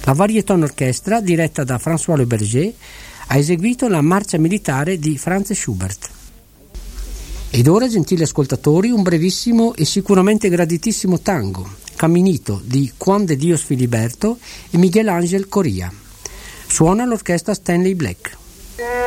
La Varieton Orchestra, diretta da François Le Berger, ha eseguito la marcia militare di Franz Schubert. Ed ora, gentili ascoltatori, un brevissimo e sicuramente graditissimo tango, Caminito, di Juan de Dios Filiberto e Miguel Ángel Correa. Suona l'orchestra Stanley Black.